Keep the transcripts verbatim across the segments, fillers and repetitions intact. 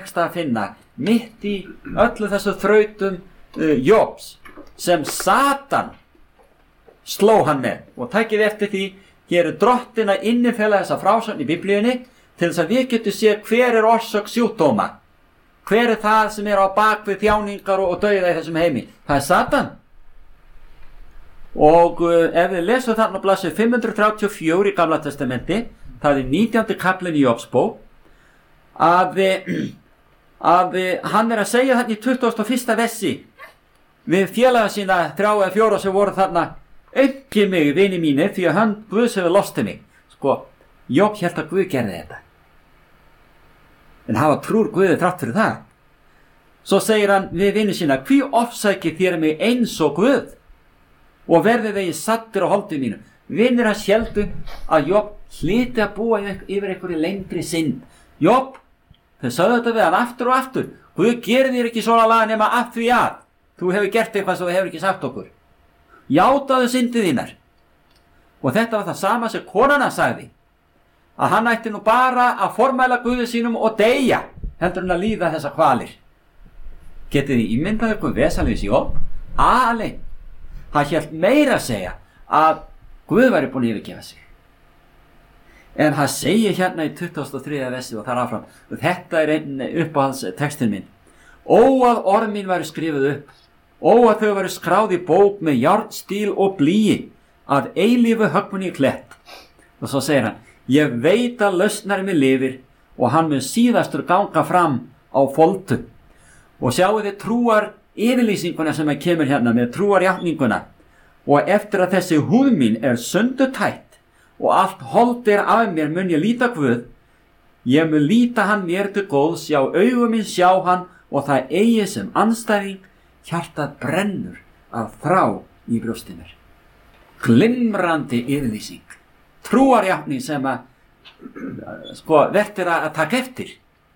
tekst að finna mitt í öllu þessu þrautum uh, Jobs sem Satan sló hann með. Og tækið eftir því, hér er drottin að innifela þessa frásögn í Biblíunni til þess að við getum séð hver er orsök sjúkdóma, hver er það sem er á bakvið þjáningar og, og dauða í þessum heimi. Það er Satan. Og uh, ef við lesum þarna blaðsíðu fimm hundruð þrjátíu og fjögur í Gamla testamenti, það er nítjándi kaplinn í Jobs bók, að, að hann er að segja þarna í tuttugasta og fyrsta versi við félaga sína þrjá eða fjóra sem voru þarna: aumkið mig, vini mínir, því að hann Guðs hefur lostið mig. Sko, Job hélt að Guð gerði þetta, en hafa trúr Guði þrátt fyrir það. Svo segir hann við vini sína: hví ofsækið þér mig eins og Guð, og verði vegi sattir á holdi mínu. Vinir hans héldu að Job hlyti að búa yfir einhverju lengri synd. Job, þau sögðu þetta við hann aftur og aftur: Guð gerir þér ekki svona laga nema af því að þú hefur gert eitthvað sem þú hefur ekki sagt okkur. Játaðu syndið þínar. Og þetta var það sama sem konana sagði, að hann ætti nú bara að formæla Guði sínum og deyja heldur en að líða þessa kvalir. Getið þið ímyndað ykkur vesalins Job? Alein. Hann hélt meira að segja að Guð væri búin að yfirgefa sig. En hann segir hérna í tuttugasta og þriðja versi og þar áfram, og þetta er einn uppáhalds textin minn: ó að orð mín væri skrifuð upp, ó að þau væri skráð í bók með járnstíl og blýi, að eilífu höggmunni í klett. Og svo segir hann: ég veit að lausnari mig lifir, og hann mun síðastur ganga fram á foldu. Og sjáu þið trúar yfirlýsinguna sem að kemur hérna með trúarjátninguna: og eftir að þessi húð mín er sundurtætt og allt hold er af mér, mun ég líta Guð. Ég mun líta hann mér til góðs, já, augum minn sjá hann, og það eigi sem andstæðing, hjartað brennur af þrá í brjósti mér. Glimrandi yfirlýsing, trúarjátning sem að sko verður að taka eftir.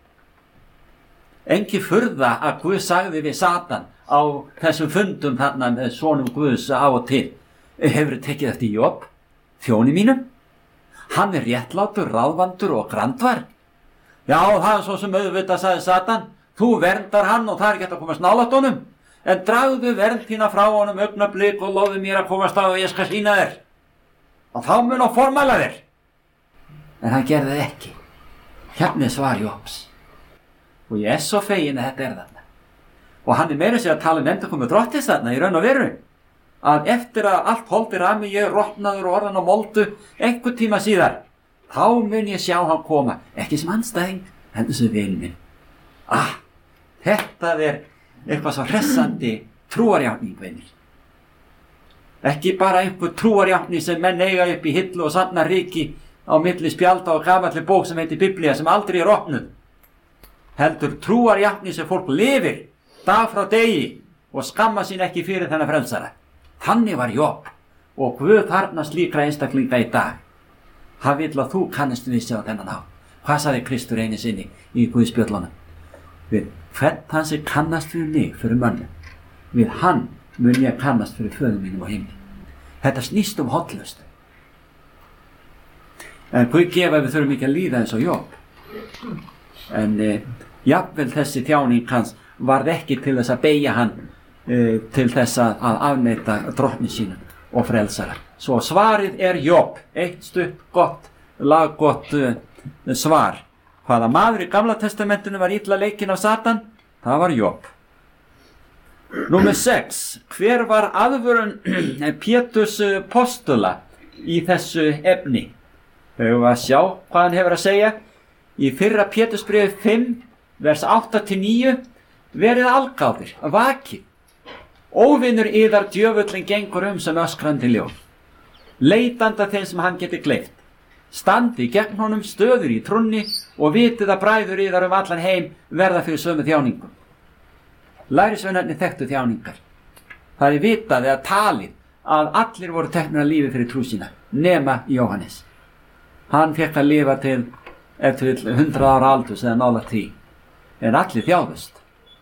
Engi furða að Guð sagði við Satan á þessum fundum þarna með sonum Guðs af og til: hefur tekið eftir Job, þjóni mínum? Hann er réttlátur, ráðvandur og grandvar. Já, það er svo sem auðvitað, sagði Satan, þú verndar hann og það er ekki hægt að komast nálægt honum, en dragðu vernd þína frá honum augnablik og lofu mér að komast að og ég skal sýna þér, og þá mun á formæla þér. En hann gerði það ekki. Hérna er svar Jobs, og ég er svo fegin að þetta er þarna. Og hann er meira sér að tala um endurkomu drottins þarna í raun og veru, að eftir að allt holdir að mig, ég er rotnaður og orðan á moldu einhver tíma síðar, þá mun ég sjá hann koma, ekki sem andstæðing, heldur sem vin minn. Ah, þetta er eitthvað svo hressandi trúarjátning, vinir. Ekki bara einhver trúarjátning sem menn eiga upp í hillu og sanna ríki á milli spjalda og gamalli bók sem heitir Biblía, sem aldrei er opnuð. Heldur trúarjátning sem fólk lifir dag frá degi og skamma sín ekki fyrir þennan frelsara. Þannig var Job, og Guð þarfnast líka einstaklinga í dag. Hann vill að þú kannist við sig á þennan hátt. Hvað sagði Kristur einu sinni í Guðspjöllunum? Við hvern hann sem kannast fyrir mig, fyrir mönnum, við hann mun ég kannast fyrir föður mínum á himni. Þetta snýst um hollust. En Guð gefa við þurfum ekki að líða eins og Job. En eh, jafnvel þessi þjáning hans varð ekki til þess að beygja hann eh, til þess að afneita drottni sínum og frelsara. Svo svarið er Job, eitt stutt gott, laggott uh, svar. Hvaða maður í Gamla testamentinu var illa leikinn af Satan? Það var Job. Númer sex. Hver var aðvörun Péturs postula í þessu efni? Höfum við að sjá hvað hann hefur að segja. Í fyrra Pétursbréfi fimm, vers átta til níu, verið algáðir, vakið. Óvinur yðar djöfullin gengur um sem öskrandi ljón, leitanda þeim sem hann geti gleypt. Standi gegn honum stöður í trúnni og vitið að bræður yðar um allan heim verða fyrir sömu þjáningum. Lærisveinarnir þekktu þjáningar. Það er vitað eða talið að allir voru teknir að lífi fyrir trú sína, nema Jóhannes. Hann fekk að lifa til eftir hundrað ára aldurs eða nálægt því, en allir þjáðust.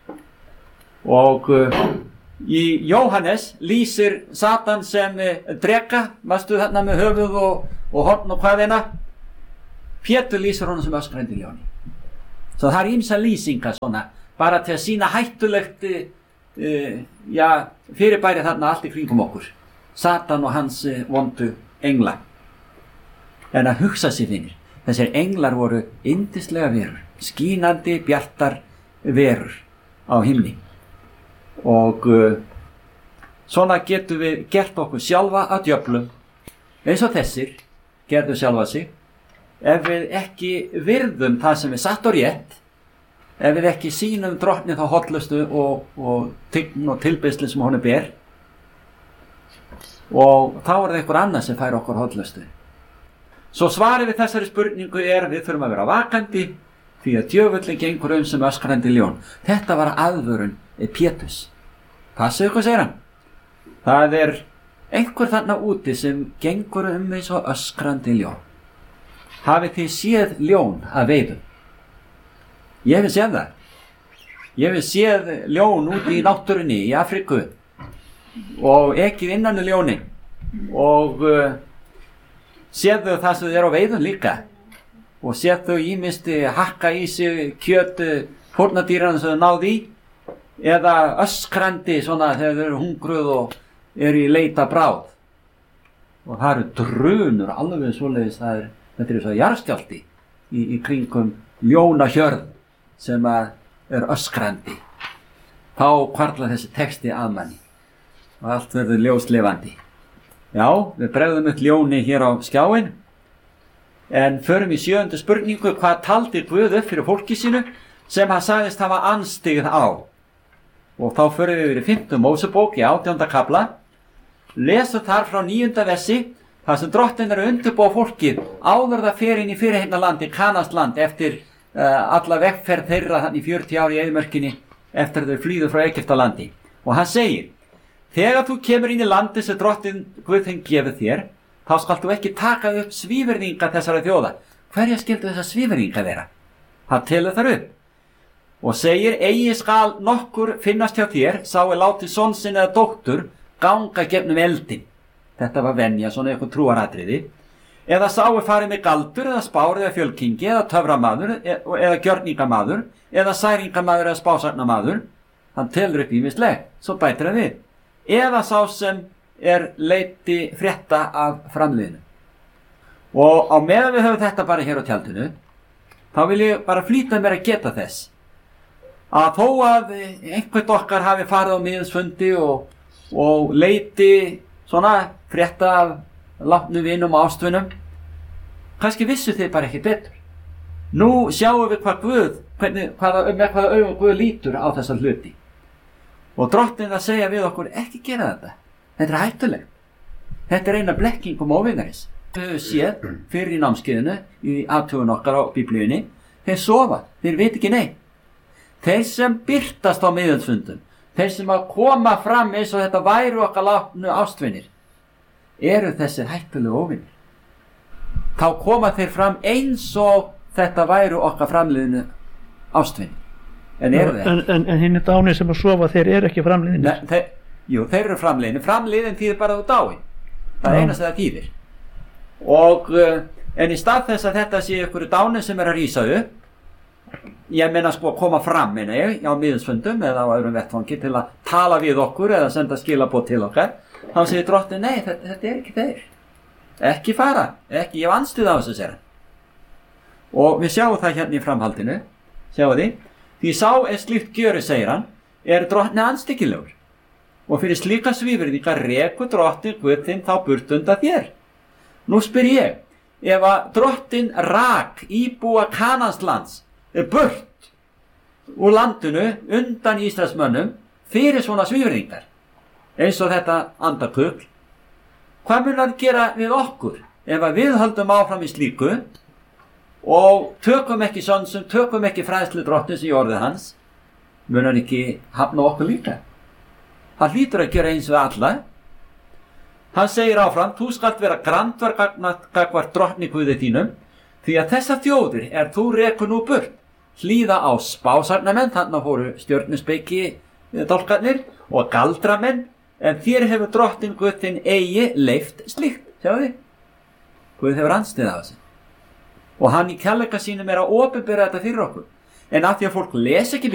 Og uh, í Jóhannes lýsir Satan sem uh, dreka, varstu þarna með höfuð og, og horn og hvaðina. Pétur lýsir honum sem öskrandi ljóni. Svo það er ýmsa lýsingar svona, bara til að sýna hættulegt uh, já, fyrirbæri þarna allt í kringum okkur. Satan og hans uh, vondu engla. En að hugsa sér fyrir, þessir englar voru yndislega verur, skínandi bjartar verur á himni. Og uh, svona getum við gert okkur sjálfa að djöflum, eins og þessir gerðu sjálfa sig, ef við ekki virðum það sem er satt og rétt, ef við ekki sýnum drottni þá hollustu og, og tign og tilbeiðslu sem honum ber, og þá er það einhver annað sem fær okkur hollustu. Svo svarið við þessari spurningu er: við þurfum að vera vakandi, því að djöfullin gengur um sem öskrandi ljón. Þetta var aðvörun Péturs. Passu ykkur, segir hann. Það er einhver þarna úti sem gengur um eins og öskrandi ljón. Hafið þið séð ljón að veiðum? Ég hef séð það. Ég hef séð ljón úti í náttúrunni í Afríku og ekið innan í ljónin og uh, séð þau það sem þau eru á veiðum líka og séð þau ýmist hakka í sig kjöt fórnadýrana sem þau náðu í eða öskrandi svona þegar þau eru hungruð og eru í leita bráð. Og það eru drunur alveg svoleiðis, það er, þetta er svo jarðskjálfti í, í kringum ljónahjörð sem að er öskrandi. Þá hvarflar þessi texti að manni og allt verður ljóslifandi. Já, við bregðum upp ljóni hér á skjáin, en förum í sjöundu spurningu: hvað taldi Guð upp fyrir fólki sínu sem hann sagðist hafa anstigið á? Og þá förum við yfir í fimmtu Mósebók í átjánda kafla, lesum þar frá níunda versi, þar sem drottin er að undirbúa fólkið áður það fer inn í fyrirheitnalandi, Kanansland, eftir uh, alla vegferð þeirra þannig fjörutíu ár í eyðimörkinni eftir þau flýðu frá Egyptalandi. Og hann segir: þegar þú kemur inn í landi sem drottin Guð þinn gefur þér, þá skalt þú ekki taka upp svívirðinga þessara þjóða. Hverja skildu þessar svívirðinga vera? Hann telur þar upp og segir: eigi skal nokkur finnast hjá þér, sá er látið son sinn eða dóttur ganga gegnum eldin. Þetta var venja, svona eitthvað trúaratriði. Eða sá er farið með galdur eða spár eða fjölkingi eða töframaður eða gjörningamaður eða særingamaður eða spásagnamaður. Hann telur upp ýmislegt, svo bætir hann við: eða sá sem er leiti frétta af framliðinu. Og á meðan við höfum þetta bara hér á tjaldinu, þá vil ég bara flýta mér að geta þess að þó að einhvern okkar hafi farið á miðilsfundi og, og leiti svona frétta af látnum vinum og ástvinum, kannski vissu þið bara ekki betur. Nú sjáum við hvað Guð, hvernig, hvaða, með hvaða augum Guð lítur á þessa hluti. Og drottin að segja við okkur: ekki gera þetta. Þetta er hættulegt. Þetta er eina blekkingum óvinarins. Við höfum séð fyrir í námskeiðinu, í athugun okkar á Biblíunni, þeir sofa, þeir veit ekki neitt. Þeir sem birtast á miðilsfundum, þeir sem að koma fram eins og þetta væru okkar látnu ástvinir, eru þessir hættulegu óvinir. Þá koma þeir fram eins og þetta væru okkar framliðinu ástvinir. En eru þeir? En, en, en hinn er dánir sem að sofa, þeir eru ekki framliðinir? Nei, þeir, jú, þeir eru framliðinir. Framliðin þýðir bara þú dái. Það er eina sem það þýðir. Og uh, en í stað þess að þetta sé ykkur dánir sem er að rísa upp, ég meina sko að koma fram, meina ég, á miðilsfundum eða á öðrum vettvangi til að tala við okkur eða senda skilaboð til okkar, þá segir drottin: nei, þetta, þetta er ekki þeir. Ekki fara, ekki, ég hef anstuð á þessu, sér. Og við sjáum það hérna í framhaldinu, sjáum því, því sá er slíkt gjöri, segir hann, er drottni anstíkilegur. Og fyrir slíka svívirðinga rekur drottin Guð þinn þá burt undan þér. Nú spyr ég, ef að drottin rak íbúa Kananslands burt úr landinu undan Ísraelsmönnum fyrir svona svívirðingar, eins og þetta andakugl, hvað mun hann gera við okkur ef að við höldum áfram í slíku og tökum ekki sönsum, tökum ekki fræðslu drottins í orðið hans? Mun hann ekki hafna okkur líka? Hann hlýtur að gera eins við alla. Hann segir áfram: þú skalt vera grandvar gagnvart drottni Guði þínum, því að þessa þjóðir er þú rekur nú burt, hlýða á spásagnamenn, þannig fóru stjörnuspeiki dálkarnir, og galdramenn, en þér hefur drottin Guð þinn eigi leyft slíkt. Sjáu þið? Guð hefur anstæð á þessu. Og hann í kærleika sínum er að opinbera þetta fyrir okkur. en af því að fólk les ekki